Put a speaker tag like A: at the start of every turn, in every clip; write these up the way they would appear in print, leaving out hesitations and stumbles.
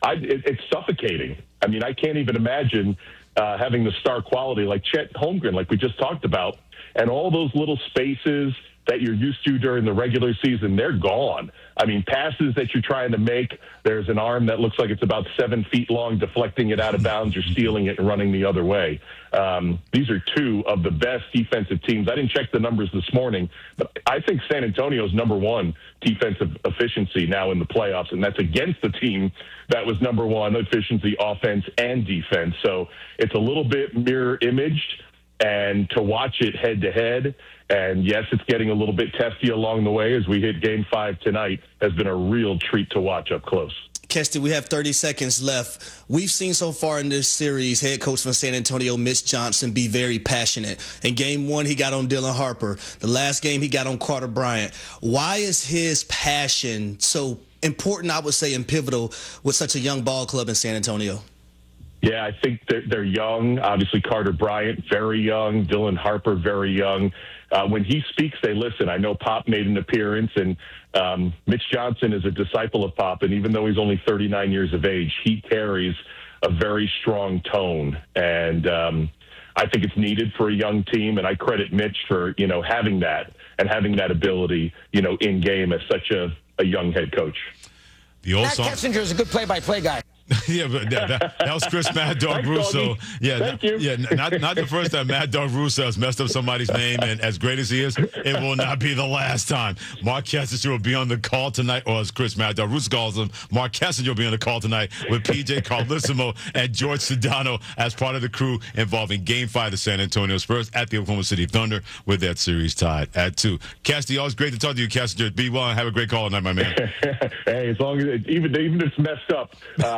A: it's suffocating. I mean, I can't even imagine having the star quality like Chet Holmgren, like we just talked about, and all those little spaces that you're used to during the regular season, they're gone. I mean, passes that you're trying to make, there's an arm that looks like it's about 7 feet long, deflecting it out of bounds or stealing it and running the other way. These are two of the best defensive teams. I didn't check the numbers this morning, but I think San Antonio's number one defensive efficiency now in the playoffs, and that's against the team that was number one efficiency, offense and defense. So it's a little bit mirror imaged, and to watch it head-to-head, and yes, it's getting a little bit testy along the way as we hit Game 5 tonight, has been a real treat to watch up close.
B: Kesty, we have 30 seconds left. We've seen so far in this series head coach from San Antonio, Mitch Johnson, be very passionate. In Game 1, he got on Dylan Harper. The last game, he got on Carter Bryant. Why is his passion so important, I would say, and pivotal with such a young ball club in San Antonio?
A: Yeah, I think they're young. Obviously, Carter Bryant, very young. Dylan Harper, very young. When he speaks, they listen. I know Pop made an appearance, and Mitch Johnson is a disciple of Pop, and even though he's only 39 years of age, he carries a very strong tone. And I think it's needed for a young team, and I credit Mitch for, having that and having that ability, in game as such a young head coach.
C: Matt Kessinger is a good play-by-play guy.
D: Yeah, but that was Chris Mad Dog Russo. Yeah,
A: Thank you.
D: Yeah, not the first time Mad Dog Russo has messed up somebody's name, and as great as he is, it will not be the last time. Mark Kessinger will be on the call tonight, or as Chris Mad Dog Russo calls him, Mark Kessinger will be on the call tonight with PJ Carlissimo and George Sedano as part of the crew involving Game 5 of San Antonio Spurs at the Oklahoma City Thunder with that series tied at 2. Casty, always great to talk to you, Kessinger. Be well and have a great call tonight, my man.
A: Hey, as long as even if it's messed up,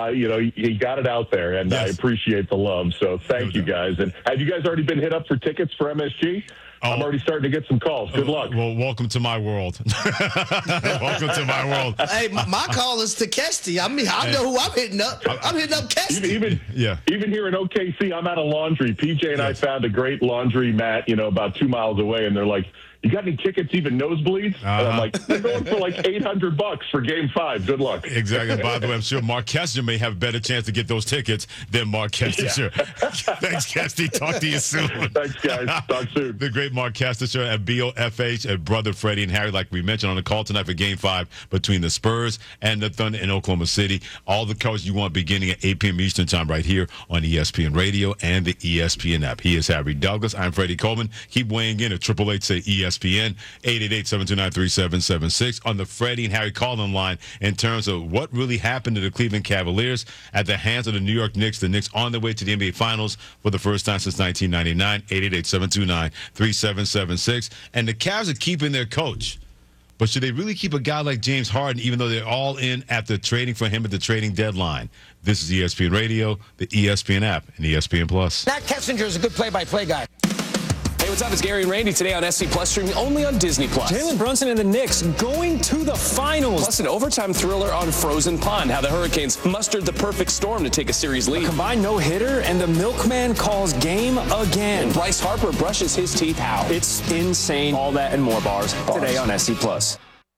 A: he got it out there, and yes. I appreciate the love. So thank you guys. And have you guys already been hit up for tickets for MSG? I'm already starting to get some calls. Good luck.
D: Well, welcome to my world. Welcome to my world.
B: Hey, my call is to Kesty. I mean, I know who I'm hitting up. I'm hitting up Kesty.
A: Even here in OKC, I'm out of laundry. PJ and I found a great laundry mat, about 2 miles away, and they're like, you got any tickets, even nosebleeds? And I'm like, they're going for like $800 for Game 5. Good luck.
D: Exactly. By the way, I'm sure Mark Kessinger may have a better chance to get those tickets than Mark Kessinger. Yeah. Thanks, Kesty. Talk to you soon.
A: Thanks, guys. Talk soon.
D: The great Mark Kessinger at BOFH and brother Freddie and Harry, like we mentioned on the call tonight for Game 5 between the Spurs and the Thunder in Oklahoma City. All the coverage you want beginning at 8 p.m. Eastern Time right here on ESPN Radio and the ESPN app. He is Harry Douglas. I'm Freddie Coleman. Keep weighing in at 888 say ESPN. 888-729-3776 on the Freddie and Harry call-in line in terms of what really happened to the Cleveland Cavaliers at the hands of the New York Knicks. The Knicks on their way to the NBA Finals for the first time since 1999. 888-729-3776. And the Cavs are keeping their coach. But should they really keep a guy like James Harden, even though they're all in after trading for him at the trading deadline? This is ESPN Radio, the ESPN app, and ESPN Plus.
C: Matt Kessinger is a good play-by-play guy.
E: Hey, what's up? It's Gary and Randy today on SC Plus, streaming only on Disney Plus.
F: Jalen Brunson and the Knicks going to the finals.
E: Plus an overtime thriller on Frozen Pond, how the Hurricanes mustered the perfect storm to take a series lead.
F: A combined no-hitter, and the milkman calls game again.
E: And Bryce Harper brushes his teeth how?
F: It's insane. All that and more bars today on SC Plus.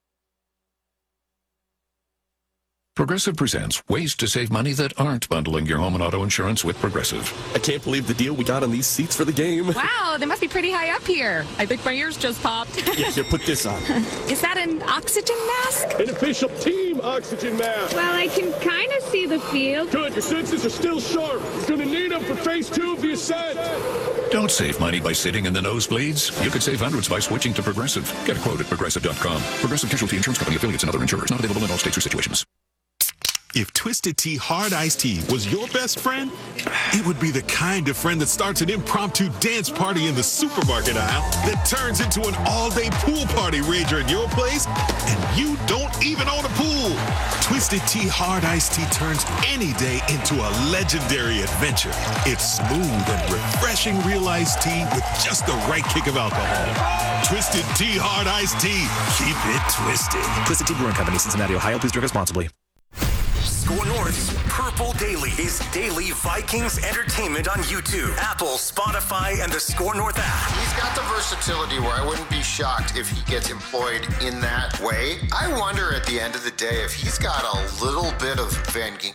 G: Progressive presents ways to save money that aren't bundling your home and auto insurance with Progressive.
H: I can't believe the deal we got on these seats for the game.
I: Wow, they must be pretty high up here. I think my ears just popped.
H: Yeah, here, put this on.
I: Is that an oxygen mask?
H: An official team oxygen mask.
I: Well, I can kind of see the field.
H: Good, your senses are still sharp. You're going to need them for phase 2 of the ascent.
G: Don't save money by sitting in the nosebleeds. You could save hundreds by switching to Progressive. Get a quote at Progressive.com. Progressive Casualty Insurance Company, affiliates, and other insurers. Not available in all states or situations.
J: If Twisted Tea Hard Iced Tea was your best friend, it would be the kind of friend that starts an impromptu dance party in the supermarket aisle that turns into an all-day pool party rager at your place, and you don't even own a pool. Twisted Tea Hard Iced Tea turns any day into a legendary adventure. It's smooth and refreshing real iced tea with just the right kick of alcohol. Twisted Tea Hard Iced Tea. Keep it twisted.
K: Twisted Tea Brewing Company, Cincinnati, Ohio. Please drink responsibly.
L: Score North's Purple Daily is daily Vikings entertainment on YouTube, Apple, Spotify, and the Score North app.
M: He's got the versatility where I wouldn't be shocked if he gets employed in that way. I wonder at the end of the day if he's got a little bit of Van